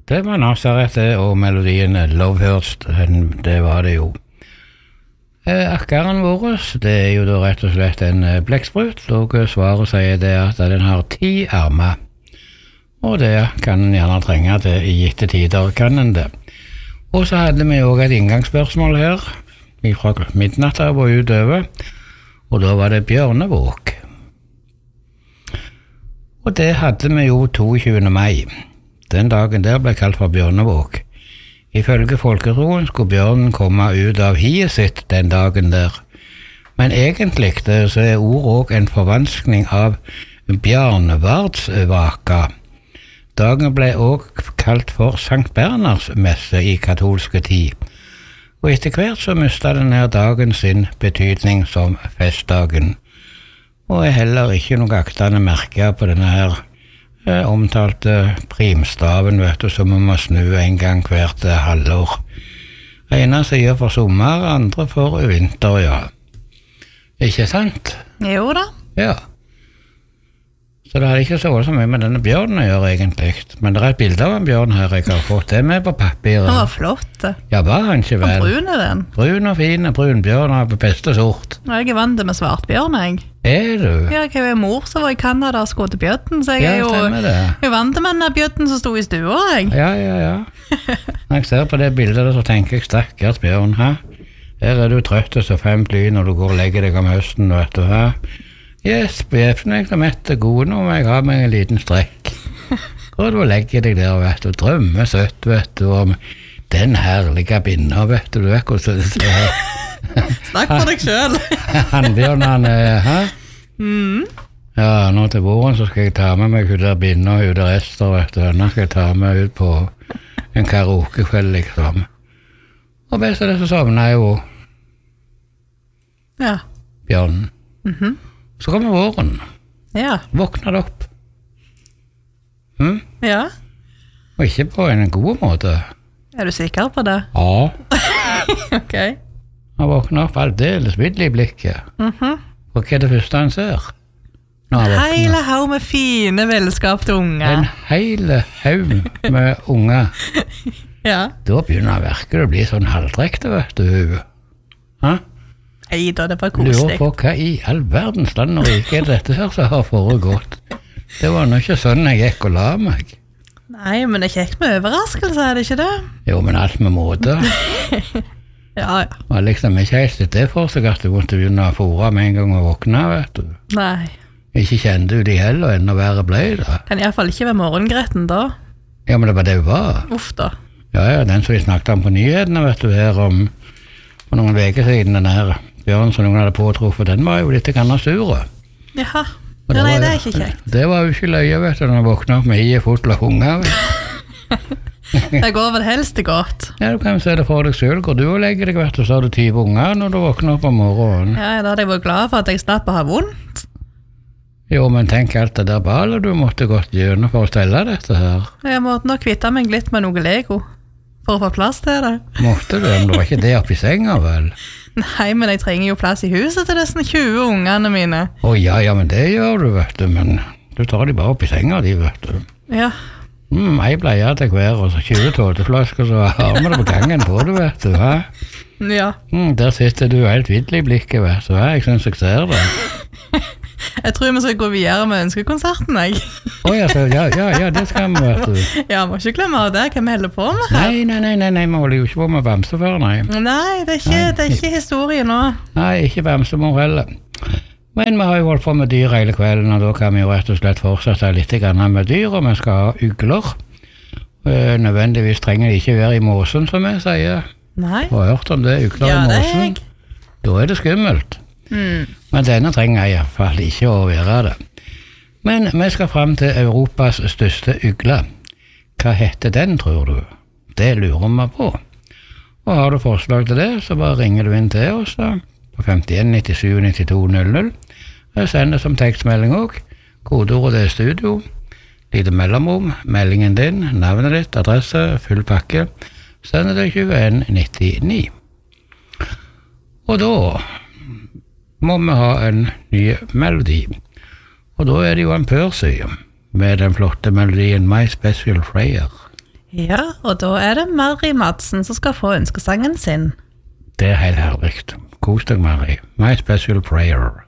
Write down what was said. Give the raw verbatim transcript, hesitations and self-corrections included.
Det var Nazaret, og melodien Lovehurst, det var det jo. Akkeren vår, det er jo da rett og slett en blekksprut, og svaret sier det at den har ti armer. Og det kan den gjerne trenge til i gitte tider, kan den det. Og så hadde vi også et inngangsspørsmål her, fra midnatt av og utover, og da var det bjørnevåk. Og det hadde vi jo toogtyvende mai. Den dagen der ble kalt for bjørnevåk. Ifølge folketroen skulle bjørnen komme ut av hiet sitt den dagen der. Men egentlig så er ordet også en forvanskning av bjarnevardsvaka. Dagen ble også kalt for Sankt Bernards messe i katolske tid. Og etter hvert så mistet denne dagen sin betydning som festdagen. Og er heller ikke noe aktende merke på denne her eh, omtalte primstaven, vet du, som man må snu en gang hvert eh, halvår. Ene sier for sommer, andre for vinter, ja. Ikke sant? Jo da. Ja. Så det hadde ikke så så mye med denne bjørnen å gjøre egentlig. Men det er et bilde av en bjørn her jeg har fått. Det er med på papiret. Den var flott. Ja, var han ikke vel? Og brun er den. Brun og fin, brun bjørn av beste sort. Jeg er vant med svartbjørn, jeg. Er du? Ja, jeg er mor som var i Kanada og skulle til bjøtten, så jeg Ja, er jo stemmer det. jeg er vant med den bjøtten som stod i stua, jeg. Ja, ja, ja. Når jeg ser på det bildet, så tenker jeg stakkars bjørn, hæ? Her er du trøtt og så fem fly når du går og legger deg om høsten, vet du, hæ? Yes, bjeften jeg mett er god nå, men jeg har meg en liten strekk. Og du legger deg der, vet du, drømmer søtt, vet du, om den herlige binna, vet du, du vet hvordan det er. Snakk for deg selv. Han bjørn, han er, hæ? Mm. Ja, nå til våren så skal jeg ta med meg hun der binna og hun der Ester, vet du, henne skal jeg ta med ut på en karaokekveld, liksom. Og best av det så sovner jeg jo Ja. bjørnen. Mhm. Så kommer våren. Ja. Våkner det opp. Hm? Ja. Og ikke på en god måte. Er du sikker på det? Ja, Ok. han våkner opp aldeles vidt i blikket. Mhm. Og hva er det første han ser? Når han våkner? Hele haug med fine velskapte unger. En hele haug med unger. Ja. Da begynner han virkelig å bli sånn halvdrekte, vet du. Hæ? Nei da, det var Lurer koselig. på hva i all verdens land og rike er dette her som har foregått. Det var nå ikke sånn jeg gikk og la meg. Nei, men det er kjekt med overraskelse, er det ikke det? Jo, men alt med måte. Ja, ja. Og liksom ikke helt det for seg at du måtte begynne å fôre med en gang og våkne, vet du. Nei. Ikke kjente du de heller, enda verre ble det. Kan i hvert fall ikke være morgengretten da. Ja, men det var det hun var. Uff da. Ja, ja, den som vi snakket om på nyhetene, vet du, her om for noen veker siden, den her bjørn som noen hadde påtruffet, den var jo litt grann sure. Jaha. Og Ja, nei, var- det er ikke kjekt. Det var jo ikke løye, vet du, når han våknet opp med hiet fullt av unger. Det går vel helst til godt. Ja, du kan se det for deg selv. Går du og legger deg, vet du, så har du tyve unger når du våkner opp om morgenen. Ja, da hadde jeg vært glad for at jeg slapp å ha vondt. Jo, men tenk alt det der balet du måtte gått gjennom for å stelle dette her. Jeg måtte nok kvitte meg litt med noe Lego for å få plass til det. Måtte du, men det var ikke det oppi senga, vel? Nei, men jeg trenger jo plass i huset til disse tjue ungene mine. Å ja, ja, men det gjør du, vet du, men du tar de bare oppi senga, de, vet du. Ja. Mm, jeg bleier til hver, og så tjue tåteflasker, så har vi det på gangen på det, vet du, hæ? Ja. Mm, der sitter du helt vidlig i blikket, vet du, hæ? Jeg synes jeg ser det. Jeg tror vi skal gå videre med ønskekonserten, jeg. Å ja, så, ja, ja, ja, det skal vi, vet du. Ja, må ikke glemme av det, hva vi holder på med her. Nei, nei, nei, nei, nei, vi holder jo ikke på med bamse før, nei. Nei, det er ikke, det er ikke historie nå. Nei, ikke bamsemor heller. Men vi har jo holdt på med dyr hele kvelden, og da kan vi jo rett og slett fortsette litt grann med dyr, og vi skal ha ugler. Eh, nødvendigvis trenger de ikke være i måsen, som jeg sier. Nei. Du har hørt om det, ugler Ja, i det er måsen. jeg. Da er det skummelt. Mm. Men denne trenger i hvert fall ikke å være det. Men vi skal frem til Europas største ugle. Hva heter den, tror du? Det lurer vi på. Og har du forslag til det, så bare ringer du inn til oss da, på femtien nittisju nittito null null. Send det som tekstmelding også. Kodeordet er studio. Lite mellomrom, meldingen din, navnet ditt, adresse, full pakke. Send det tjueen nittini. Og da må vi ha en ny melodi. Og da er det jo en Percy med den flotte melodien My Special Prayer. Ja, og da er det Mari Madsen som skal få ønskesangen sin. Det er helt herlig. Kos deg, Mari. My special prayer.